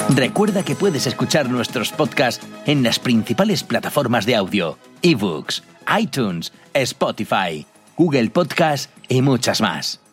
Recuerda que puedes escuchar nuestros podcasts en las principales plataformas de audio: eBooks, iTunes, Spotify, Google Podcast y muchas más.